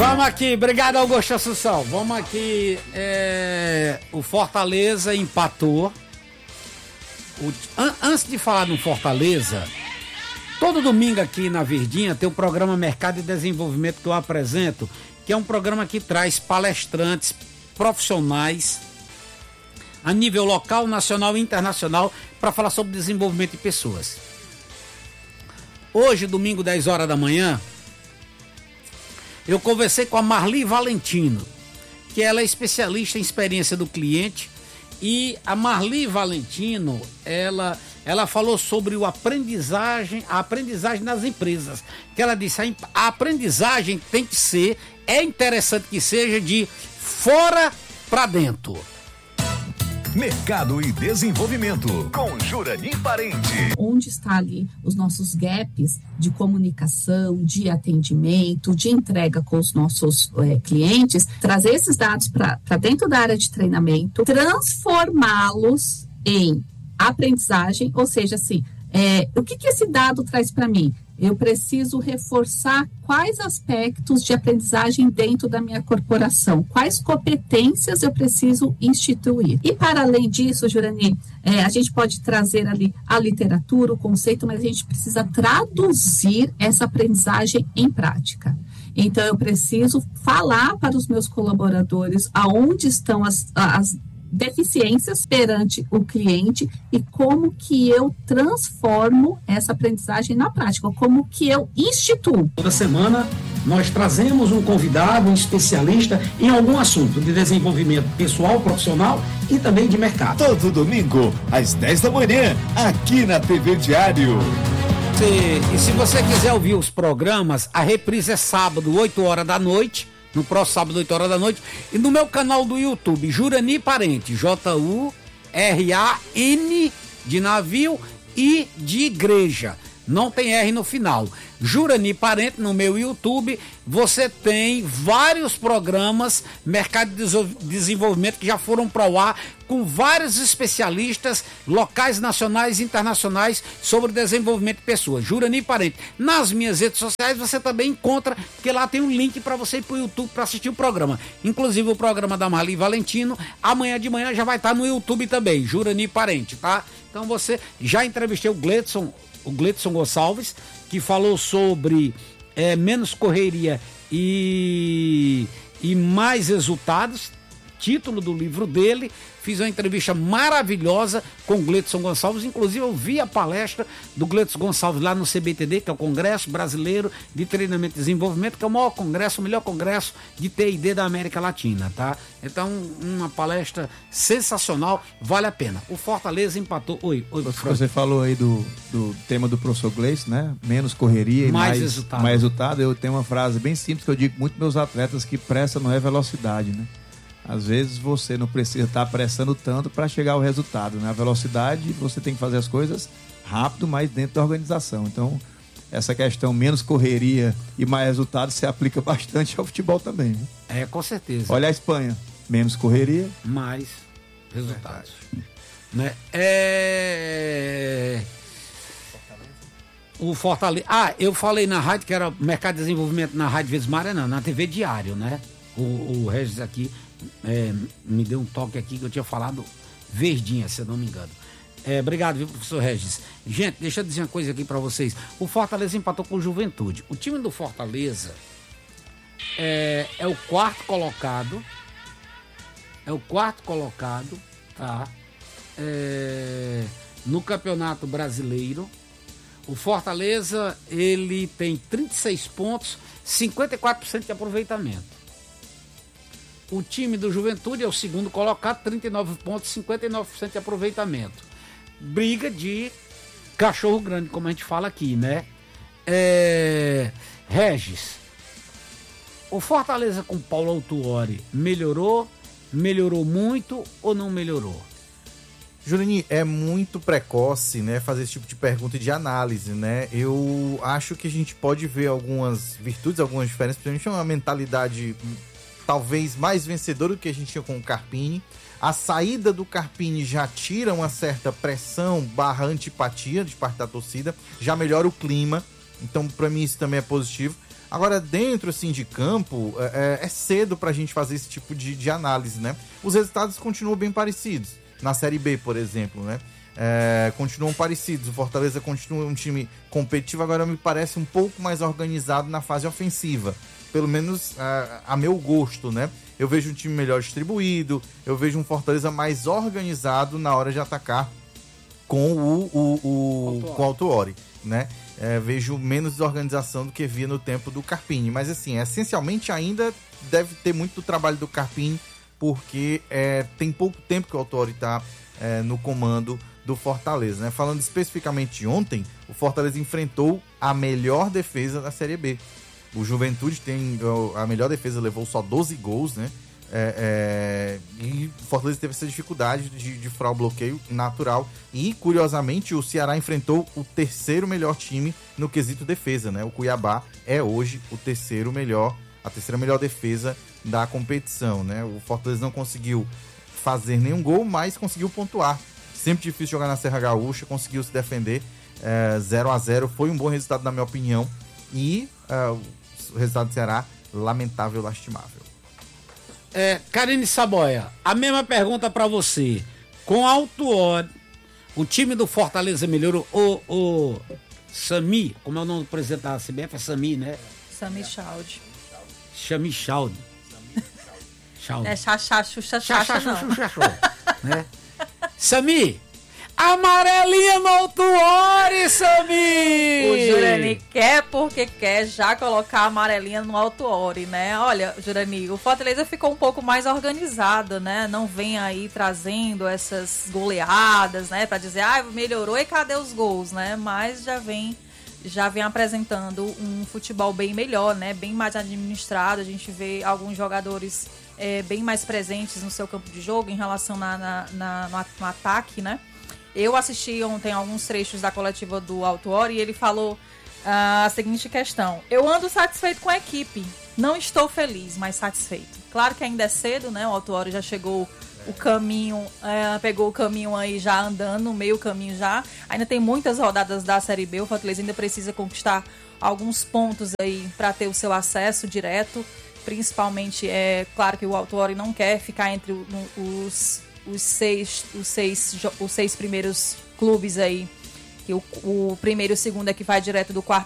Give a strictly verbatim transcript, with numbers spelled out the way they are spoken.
Vamos aqui, obrigado Augusto Assunção. Vamos aqui, é, o Fortaleza empatou. O, an, antes de falar no Fortaleza, todo domingo aqui na Verdinha tem o programa Mercado e Desenvolvimento que eu apresento, que é um programa que traz palestrantes profissionais a nível local, nacional e internacional para falar sobre desenvolvimento de pessoas. Hoje, domingo, dez horas da manhã, eu conversei com a Marli Valentino, que ela é especialista em experiência do cliente, e a Marli Valentino, ela, ela falou sobre o aprendizagem, a aprendizagem das empresas, que ela disse, a, a aprendizagem tem que ser, é interessante que seja de fora para dentro. Mercado e Desenvolvimento, com Jurani Parente. Onde está ali os nossos gaps de comunicação, de atendimento, de entrega com os nossos é, clientes, trazer esses dados para dentro da área de treinamento, transformá-los em aprendizagem, ou seja, assim, é, o que, que esse dado traz para mim? Eu preciso reforçar quais aspectos de aprendizagem dentro da minha corporação, quais competências eu preciso instituir. E para além disso, Jurani, é, a gente pode trazer ali a literatura, o conceito, mas a gente precisa traduzir essa aprendizagem em prática. Então, eu preciso falar para os meus colaboradores aonde estão as, as deficiências perante o cliente e como que eu transformo essa aprendizagem na prática, como que eu instituo. Toda semana nós trazemos um convidado, um especialista em algum assunto de desenvolvimento pessoal, profissional e também de mercado. Todo domingo, às dez da manhã, aqui na T V Diário. E, e se você quiser ouvir os programas, a reprise é sábado, oito horas da noite, no próximo sábado, oito horas da noite, e no meu canal do YouTube, Jurani Parente, J U R A N de navio e de igreja. Não tem R no final. Jurani Parente, no meu YouTube, você tem vários programas, Mercado de Desenvolvimento, que já foram para o ar, com vários especialistas locais, nacionais e internacionais sobre desenvolvimento de pessoas. Jurani Parente. Nas minhas redes sociais você também encontra, porque lá tem um link para você ir para o YouTube para assistir o programa. Inclusive o programa da Marli Valentino, amanhã de manhã já vai estar no YouTube também, Jurani Parente, tá? Então você, já entrevistei o Gledson, o Gledson Gonçalves, que falou sobre é, menos correria e, e mais resultados, título do livro dele. Fiz uma entrevista maravilhosa com o Gledson Gonçalves, inclusive eu vi a palestra do Gledson Gonçalves lá no C B T D, que é o Congresso Brasileiro de Treinamento e Desenvolvimento, que é o maior congresso, o melhor congresso de T I D da América Latina, tá? Então, uma palestra sensacional, vale a pena. O Fortaleza empatou. Oi, oi. Você, você falou aí do, do tema do professor Gleice, né? Menos correria e mais, mais resultado. mais resultado. Eu tenho uma frase bem simples que eu digo muito meus atletas, que pressa não é velocidade, né? Às vezes você não precisa estar pressando tanto para chegar ao resultado. Na velocidade, você tem que fazer as coisas rápido, mas dentro da organização. Então, essa questão menos correria e mais resultado se aplica bastante ao futebol também. Né? É, com certeza. Olha a Espanha, menos correria, mais resultados. Né? É... O Fortaleza... Ah, eu falei na rádio que era Mercado de Desenvolvimento na Rádio Verdes Maria, não, na T V Diário, né? O, o Regis aqui é, me deu um toque aqui que eu tinha falado Verdinha, se eu não me engano. É, obrigado, viu, professor Regis. Gente, deixa eu dizer uma coisa aqui pra vocês. O Fortaleza empatou com o Juventude. O time do Fortaleza é, é o quarto colocado. É o quarto colocado, tá? É, no Campeonato Brasileiro. O Fortaleza, ele tem trinta e seis pontos, cinquenta e quatro por cento de aproveitamento. O time do Juventude é o segundo colocado, trinta e nove pontos, cinquenta e nove por cento de aproveitamento. Briga de cachorro grande, como a gente fala aqui, né? É... Regis, o Fortaleza com Paulo Autuori melhorou, melhorou muito ou não melhorou? Jurani, é muito precoce, né, fazer esse tipo de pergunta e de análise, né? Eu acho que a gente pode ver algumas virtudes, algumas diferenças, principalmente uma mentalidade talvez mais vencedora do que a gente tinha com o Carpini. A saída do Carpini já tira uma certa pressão barra antipatia de parte da torcida, já melhora o clima, então para mim isso também é positivo. Agora, dentro assim, de campo, é, é cedo pra gente fazer esse tipo de, de análise, né? Os resultados continuam bem parecidos. Na Série B, por exemplo, né? É, continuam parecidos. O Fortaleza continua um time competitivo, agora me parece um pouco mais organizado na fase ofensiva. Pelo menos a, a meu gosto, né? Eu vejo um time melhor distribuído, eu vejo um Fortaleza mais organizado na hora de atacar com o, o, o, com o Autuori, né? É, vejo menos desorganização do que via no tempo do Carpini. Mas assim, essencialmente ainda deve ter muito do trabalho do Carpini, porque é, tem pouco tempo que o Autuori está é, no comando do Fortaleza, né? Falando especificamente de ontem, o Fortaleza enfrentou a melhor defesa da Série B. O Juventude tem a melhor defesa, levou só doze gols, né? É, é, e o Fortaleza teve essa dificuldade de, de furar o bloqueio natural. E, curiosamente, o Ceará enfrentou o terceiro melhor time no quesito defesa, né? O Cuiabá é hoje o terceiro melhor, a terceira melhor defesa da competição, né? O Fortaleza não conseguiu fazer nenhum gol, mas conseguiu pontuar. Sempre difícil jogar na Serra Gaúcha, conseguiu se defender. É, zero a zero foi um bom resultado, na minha opinião. E é, o resultado do Ceará, lamentável, lastimável. É, Karine Saboia, a mesma pergunta pra você. Com Autuori, o time do Fortaleza melhorou? O, o Sami, como é o nome do presidente da C B F? É Sami, né? Sami Chaldi. Sami Chaldi. Chaldi. É chachá, xuxa, xaxa, não. Né? Sami, amarelinha no Autuori, Sami! O Jurani quer porque quer já colocar a amarelinha no Autuori, né? Olha, Jurani, o Fortaleza ficou um pouco mais organizado, né? Não vem aí trazendo essas goleadas, né? Pra dizer, ah, melhorou e cadê os gols, né? Mas já vem, já vem apresentando um futebol bem melhor, né? Bem mais administrado. A gente vê alguns jogadores é, bem mais presentes no seu campo de jogo em relação na, na, na, no, no ataque, né? Eu assisti ontem alguns trechos da coletiva do Autuori e ele falou uh, a seguinte questão: eu ando satisfeito com a equipe, não estou feliz, mas satisfeito. Claro que ainda é cedo, né? O Autuori já chegou o caminho, uh, pegou o caminho aí já andando, no meio caminho já. Ainda tem muitas rodadas da Série B, o Fortaleza ainda precisa conquistar alguns pontos aí para ter o seu acesso direto. Principalmente, é claro que o Autuori não quer ficar entre os... Os seis, os, seis, os seis primeiros clubes aí, que o, o primeiro e o segundo é que vai direto do quarto